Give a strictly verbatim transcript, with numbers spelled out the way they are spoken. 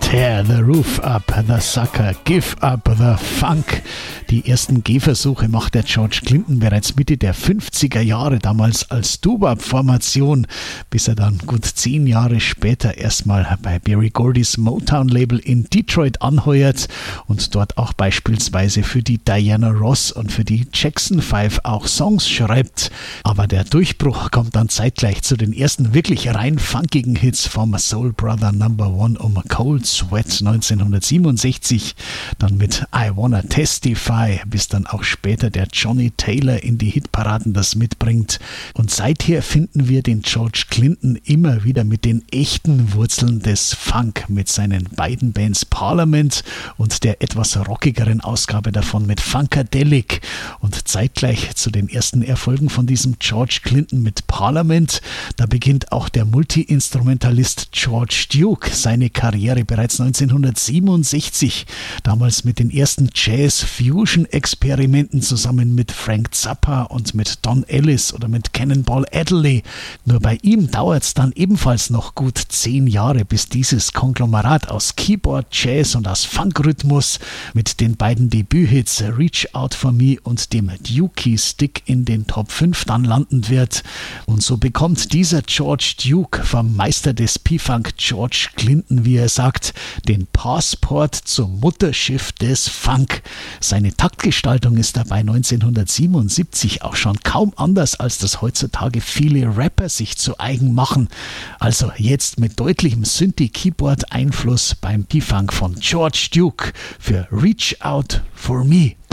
Tear the roof up, the sucker, give up the funk. Die ersten Gehversuche macht der George Clinton bereits Mitte der fünfziger Jahre, damals als Doo-Wop-Formation, bis er dann gut zehn Jahre später erstmal bei Berry Gordy's Motown-Label in Detroit anheuert und dort auch beispielsweise für die Diana Ross und für die Jackson Five auch Songs schreibt. Aber der Durchbruch kommt dann zeitgleich zu den ersten wirklich rein funkigen Hits vom Soul Brother Number One um Cold Sweat neunzehnhundertsiebenundsechzig, dann mit I Wanna Testify, bis dann auch später der Johnny Taylor in die Hitparaden das mitbringt. Und seither finden wir den George Clinton immer wieder mit den echten Wurzeln des Funk, mit seinen beiden Bands Parliament und der etwas rockigeren Ausgabe davon mit Funkadelic. Und zeitgleich zu den ersten Erfolgen von diesem George Clinton mit Parliament, da beginnt auch der Multi-Instrumentalist George Duke seine Karriere bereits neunzehnhundertsiebenundsechzig, damals mit den ersten Jazz-Fusion-Experimenten zusammen mit Frank Zappa und mit Don Ellis oder mit Cannonball Adderley. Nur bei ihm dauert es dann ebenfalls noch gut zehn Jahre, bis dieses Konglomerat aus Keyboard, Jazz und aus Funkrhythmus mit den beiden Debüthits Reach Out For Me und dem Dukey-Stick in den Top fünf dann landen wird. Und so bekommt dieser George Duke vom Meister des P-Funk George Clinton, wie er sagt, den Passport zum Mutterschiff des Funk. Seine Taktgestaltung ist dabei neunzehnhundertsiebenundsiebzig auch schon kaum anders, als das heutzutage viele Rapper sich zu eigen machen. Also jetzt mit deutlichem Synthi-Keyboard-Einfluss beim P-Funk von George Duke für Reach Out For Me.